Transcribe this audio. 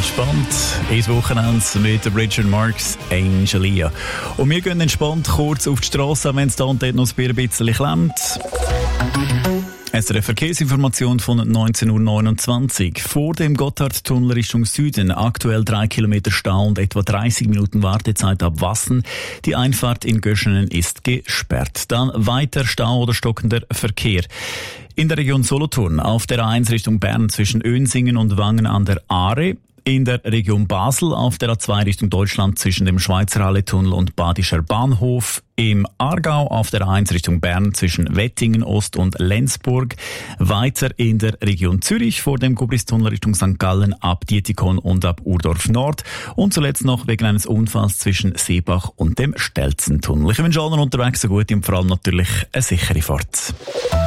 entspannt ins Wochenende mit Richard Marx, Angelia. Und wir gehen entspannt kurz auf die Strasse, wenn es da und dort noch ein bisschen klemmt. Es ist eine Verkehrsinformation von 19.29 Uhr. Vor dem Gotthardtunnel Richtung Süden aktuell 3 Kilometer Stau und etwa 30 Minuten Wartezeit ab Wassen. Die Einfahrt in Göschenen ist gesperrt. Dann weiter Stau oder stockender Verkehr. In der Region Solothurn auf der A1 Richtung Bern zwischen Önsingen und Wangen an der Aare. In der Region Basel auf der A2 Richtung Deutschland zwischen dem Schweizer Halletunnel und Badischer Bahnhof. Im Aargau auf der A1 Richtung Bern zwischen Wettingen Ost und Lenzburg. Weiter in der Region Zürich vor dem Gubristunnel Richtung St. Gallen ab Dietikon und ab Urdorf Nord. Und zuletzt noch wegen eines Unfalls zwischen Seebach und dem Stelzentunnel. Ich wünsche allen unterwegs eine gute und vor allem natürlich eine sichere Fahrt.